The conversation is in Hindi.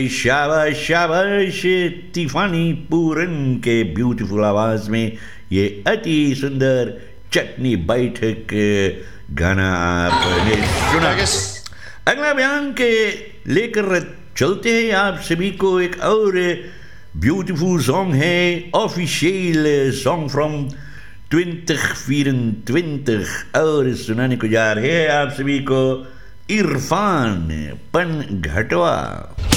शाबाश शाबाश तूफानी पूरन के ब्यूटीफुल आवाज में ये अति सुंदर चटनी बैठक गाना आपने सुना। अगला बयान के लेकर चलते हैं आप सभी को। एक और ब्यूटीफुल सॉन्ग है, ऑफिशियल सॉन्ग फ्रॉम 2024 और सुनाने को जा रहे हैं आप सभी को इरफान पन घटवा।